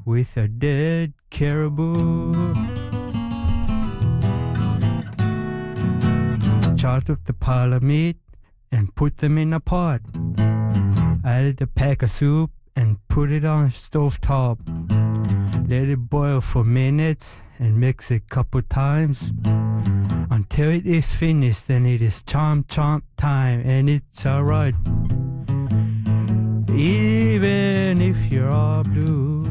with a dead caribou. Chopped up the pile of meat and put them in a pot. Added a pack of soup and put it on a stove top. Let it boil for minutes and mix it a couple times until it is finished. Then it is chomp time and it's alright. Even if you're all blue.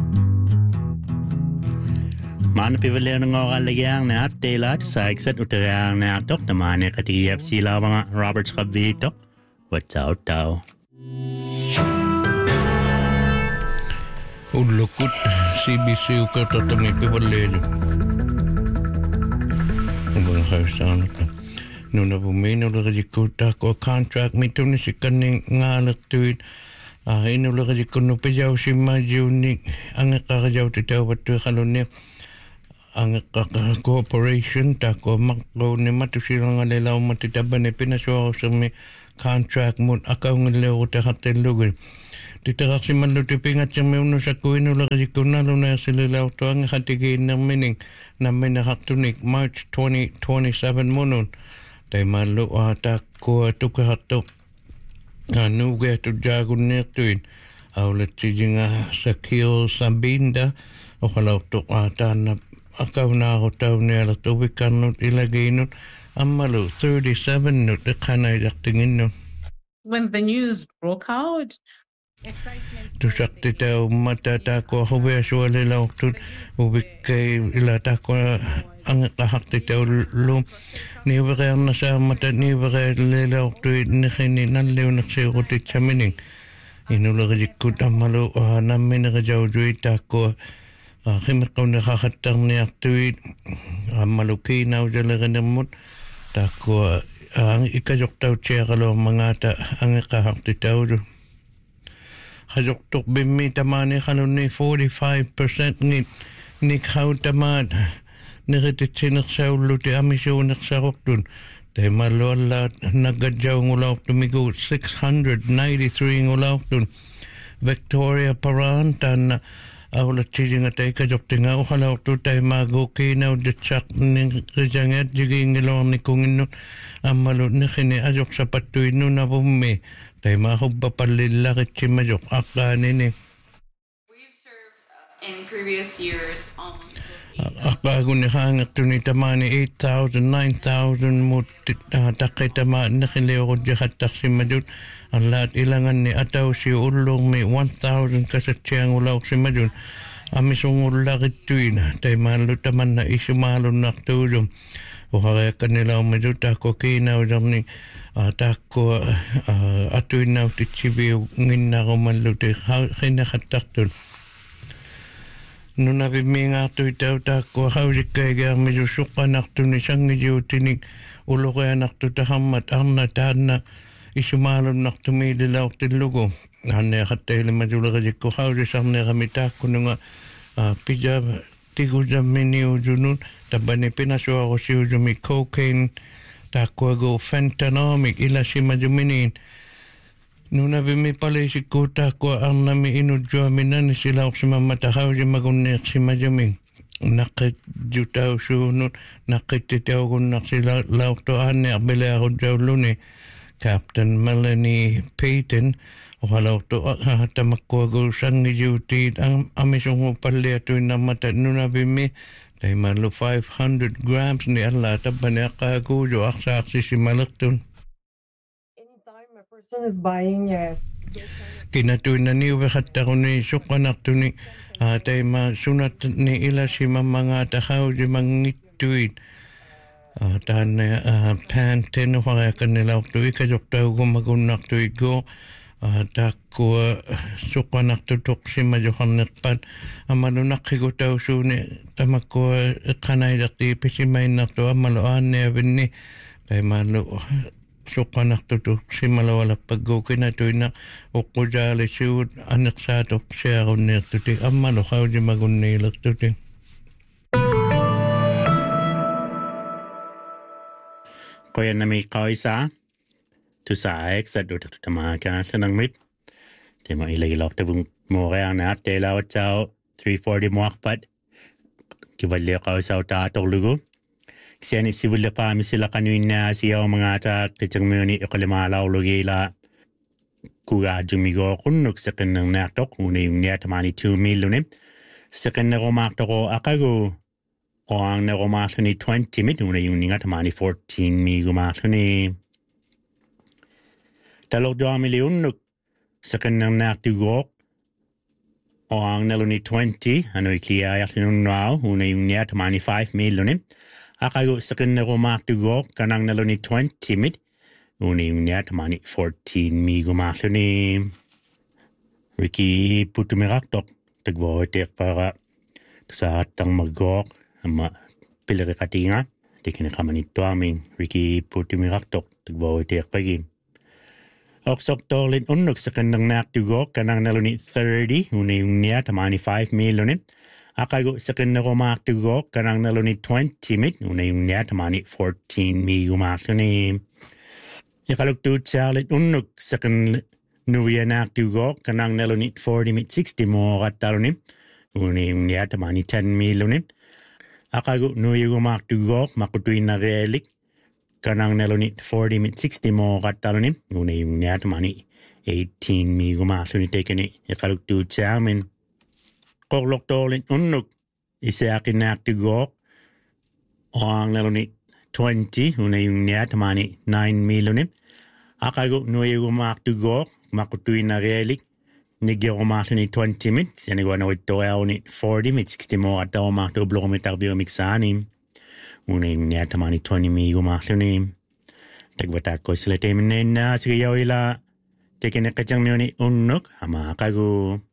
Man pivelern ngorallegang na update sa exit uterang na tok na man katiyap sila mga Robert Schabito. What's out daw? Ulukut CBC ka tatang pivelern. Ubang khaysan ka. Nuna bumino lagikuta ko contract mito ni si kaning ngalatuit. Inulagikuno pejaw si majunik ang kakajaw titaw batu kalone. Ang cooperation tako makro ni matusilang alelaw matitaban ni pinaswa sa may contract mo akaw ngalaw ta hatelugol titarak si manlutipingat sa may uno sa kuino lagi kunalo na sila to ang hatigin ng mining na may nakatunik March 2027 mo nun tay malo ata ko tukahato nuga to jagun netuin awlat si nga sa kiyo sa binda o kalaw to ata na akaw na ako taw niya tubig kanot ilagay nun amalo 37 not the kanay daktingin nun. When the news broke out, to sakti taw matata ko ako beso alilaw tun ubik kay ilata ko ang kahakti taw lum ni bagay na sa mata ni bagay lilaw tu ni khini nanlew naksegutit sa mining inulagay ko amalo namin nakajaw juita ko khimikaw na kakatang niya tuwid maluki na ujalagan ng mut tako ang ikajok taw siya kalo mga ta ang ikahakti taw do kajok tok bimi tamani kalo ni 45% ni kaw tamad nagititsinak sa ulo ti amisyonak sa rokdun tay malwala nagadyaw ngulaw tumigo 693 ngulaw dun Victoria Parantan awlat chijing atay kajok tinga o halaw to tay mago kinaw ditsak ng kajangat jiging ilong ni kungin nun amalot na kini ajok sa patuin nun na bumi tay mahog papalilakit si majok akanin eh. We've served in previous years almost akagun ni hangat to ni tamani 8,000 9,000 mo takay tamaan na kiliw ko jahat taksi majot ang lahat ilangan ni ataw si ulong may 1,000 kasatsiyang ulaw si majun amisong ulakit tuin tay malutaman na isumalon na tulong o kaya kanila majun tako kinaw dam ni tako atuin na titsibi ngin na ko manluti kinakatakton nung nabibinga ito itaw tako hawik kaya kaya medyo sukanak to ni siyang medyo tinig ulo kaya nakto tahamat ang natahan na isumalon nak tumidilaw tilugo hanne hatay lima jula ka ko hawri samne kami tako nga pija tigo jam menu junun tabane pinaswa ko si ujumi cocaine tako go fentanyl ila si majuminin nuna bimi pala si ko tako ang nami inudyo minan sila si mamata hawri magunek si majumin nakit jutaw sunod nakit titaw ko nak sila law to ane abela ako jawluni Captain Melanie Payton o halaw to tamakwago sang nijutid ang amisong upalya to na mata nuna bimi tay malo 500 grams ni Allah tabanya kagujo aksaksi si malakton. Anytime a person is buying kinatuin na niyo bakata ko ni sukanak to ni tay masunat ni ila si mamanga takaw di mangituid tahan na pantin o kaya kanila to ikajok tayo gumagunak to igo tako sukanak to si majokan nakpan amalunak higo tayo suni tamako kanay dati pisimay na to amaloan niya bini tayo malo sukanak to si malawala paggukin na to na ukujali siud anak sa to siya ako niya to ti amalo kaw di magunilak to ti Kaya na may kaisa to sa exit do tama ka sa nang mit te mo ilagilok te bung mo kaya na te law chao 340 muakpat kibalya ka sa tatok lugo siani sibulya pa mi sila kanuina siya mga ta kitangmuni ikalimalaw lugila kuga jumigo kunnuk sa kanang natok una yung niya tamani 2 million sa kanang makto ko akago o ang nakumaso ni 20 mit una yung nga tamani 14 mi gumaso ni talog 2 milyon sa kanang natugok o ang nalo ni 20 ano ikliya yakin now una yung niya tamani 5 million akago sa kanang nakumatugok kanang nalo ni 20 mit una yung niya tamani 14 mi gumaso ni Ricky putumiraktok tagbotek para sa atang magok ama pilari katinga tikin kama ni tuaming Ricky putumiraktok tagbotek pagi Oksok tolin unnuk sa kanang naktugok kanang nalo ni 30 una yung niya tamani 5 million akago sa kanang maktugok kanang nalo ni 20 mit una yung niya tamani 14 mi gumaso ni ikalugtut salit unnuk sa kanang nuya naktugok kanang nalo ni 40 mit 60 mo katalo ni una yung niya tamani 10 million akago nuya gumaktugok makutuin na relik kanang nalo ni 40 mit 60 mo katalo ni una yung niya tamani 18 mi gumaso ni teke ni ikalugtut sa amin koklok tolin unnuk isa akin naktugok o ang nalo ni 20 una yung niya tamani 9 million akago nuya gumaktugok makutuin na relik nigya gumaso ni 20 mit kasi nagawa na wito ayaw ni 40 mit 60 mo at ako makatublo kami takbiyo miksanim una yung niya tamani 20 mi gumaso ni tagbatak ko sila temin na sige yaw ila teke na kachang miyo ni unnuk ama akago